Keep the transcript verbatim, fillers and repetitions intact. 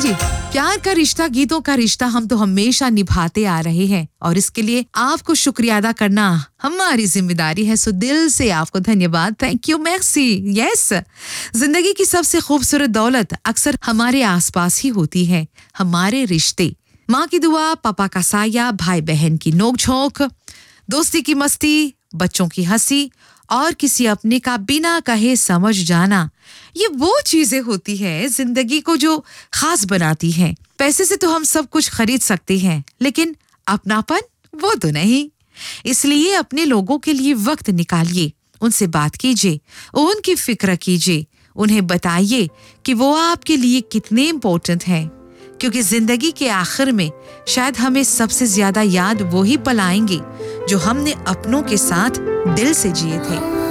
जी, प्यार का रिश्ता, गीतों का रिश्ता हम तो हमेशा निभाते आ रहे हैं और इसके लिए आपको शुक्रिया अदा करना हमारी जिम्मेदारी है। सो दिल से आपको धन्यवाद। Thank you, maxi. यस, जिंदगी की सबसे खूबसूरत दौलत अक्सर हमारे आसपास ही होती है, हमारे रिश्ते। माँ की दुआ, पापा का साया, भाई बहन की नोक-झोंक, दोस्ती की मस्ती, बच्चों की हंसी और किसी अपने का बिना कहे समझ जाना, ये वो चीजें होती है जिंदगी को जो खास बनाती हैं। पैसे से तो हम सब कुछ खरीद सकते हैं, लेकिन अपनापन वो तो नहीं। इसलिए अपने लोगों के लिए वक्त निकालिए, उनसे बात कीजिए, उनकी फिक्र कीजिए, उन्हें बताइए कि वो आपके लिए कितने इम्पोर्टेंट हैं, क्योंकि जिंदगी के आखिर में शायद हमें सबसे ज्यादा याद वो ही पल आएंगे जो हमने अपनों के साथ दिल से जिए थे।